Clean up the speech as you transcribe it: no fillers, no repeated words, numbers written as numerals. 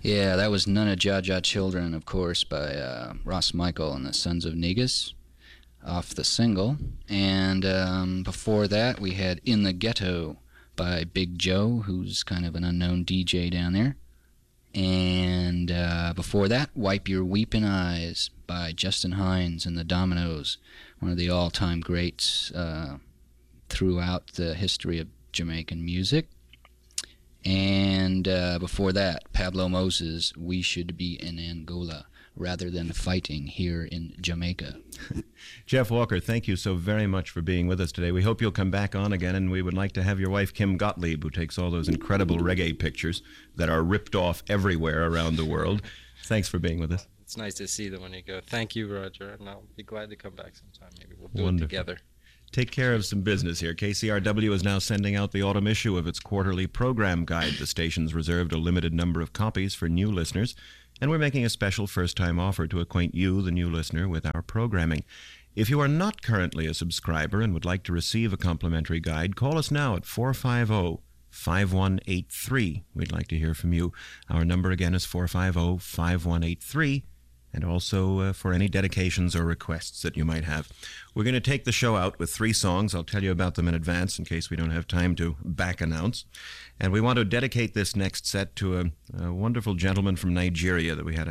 Yeah, that was None of Jaja Children, of course, by Ross Michael and the Sons of Negus off the single. And before that, we had In the Ghetto by Big Joe, who's kind of an unknown DJ down there. And before that, Wipe Your Weepin' Eyes by Justin Hines and the Dominoes, one of the all-time greats throughout the history of Jamaican music. And before that, Pablo Moses, We Should Be in Angola rather than fighting here in Jamaica. Jeff Walker, thank you so very much for being with us today. We hope you'll come back on again, and we would like to have your wife, Kim Gottlieb, who takes all those incredible reggae pictures that are ripped off everywhere around the world. Thanks for being with us. It's nice to see them when you go. Thank you, Roger, and I'll be glad to come back sometime. Maybe we'll do Wonderful. it together. Take care of some business here. KCRW is now sending out the autumn issue of its quarterly program guide. The station's reserved a limited number of copies for new listeners, and we're making a special first-time offer to acquaint you, the new listener, with our programming. If you are not currently a subscriber and would like to receive a complimentary guide, call us now at 450-5183. We'd like to hear from you. Our number again is 450-5183. And also for any dedications or requests that you might have. We're going to take the show out with 3 songs. I'll tell you about them in advance in case we don't have time to back announce. And we want to dedicate this next set to a wonderful gentleman from Nigeria that we had